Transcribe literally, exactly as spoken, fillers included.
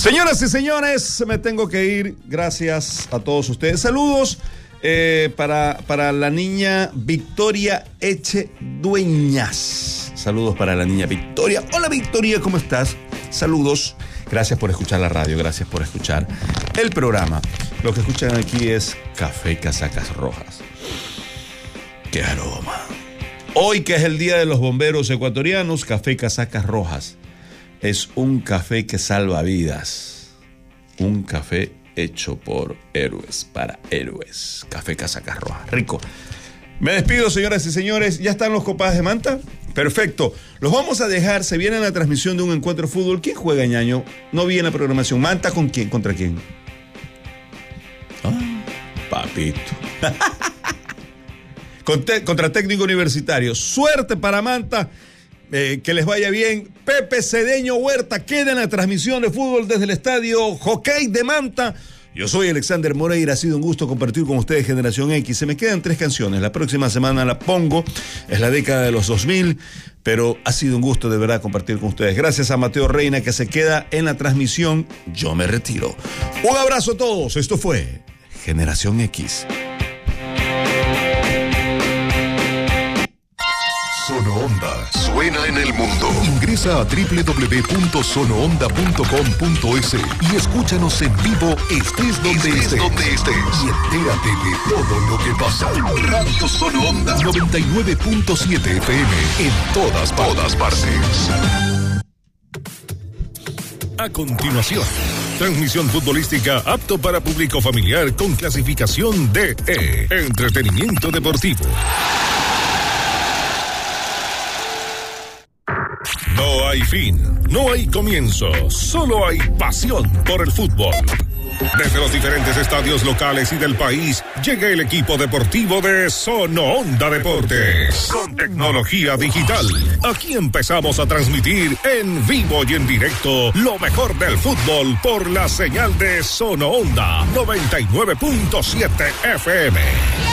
Señoras y señores, me tengo que ir. Gracias a todos ustedes. Saludos eh, para, para la niña Victoria Echedueñas. Saludos para la niña Victoria. Hola Victoria, ¿cómo estás? Saludos. Gracias por escuchar la radio, gracias por escuchar el programa. Lo que escuchan aquí es Café Casacas Rojas. ¡Qué aroma! Hoy, que es el Día de los Bomberos Ecuatorianos, Café Casacas Rojas es un café que salva vidas. Un café hecho por héroes, para héroes. Café Casacas Rojas. Rico. Me despido, señoras y señores. ¿Ya están los copas de manta? Perfecto. Los vamos a dejar. Se viene la transmisión de un encuentro de fútbol. ¿Quién juega, ñaño? No vi en la programación. ¿Manta con quién? ¿Contra quién? Ah, papito. Contra Técnico Universitario. Suerte para Manta. Eh, que les vaya bien. Pepe Cedeño Huerta queda en la transmisión de fútbol desde el estadio Jockey de Manta. Yo soy Alexander Moreira, ha sido un gusto compartir con ustedes Generación X. Se me quedan tres canciones, la próxima semana la pongo, es la década de los dos mil, pero ha sido un gusto de verdad compartir con ustedes. Gracias a Mateo Reina que se queda en la transmisión, yo me retiro. Un abrazo a todos, esto fue Generación X. Sono Onda suena en el mundo. Ingresa a doble u doble u doble u punto sono onda punto com punto es y escúchanos en vivo, estés donde estés, estés. Donde estés. Y entérate de todo lo que pasa. Radio Sono Onda noventa y nueve punto siete F M en todas, todas partes. A continuación, transmisión futbolística apto para público familiar con clasificación D E. Entretenimiento deportivo. No hay fin, no hay comienzo, solo hay pasión por el fútbol. Desde los diferentes estadios locales y del país, llega el equipo deportivo de Sono Onda Deportes. Con tecnología digital, aquí empezamos a transmitir en vivo y en directo lo mejor del fútbol por la señal de Sono Onda noventa y nueve punto siete F M.